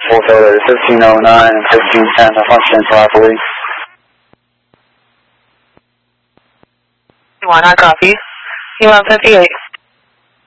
Full total 1509 and 1510, function properly. I copy. UL 58.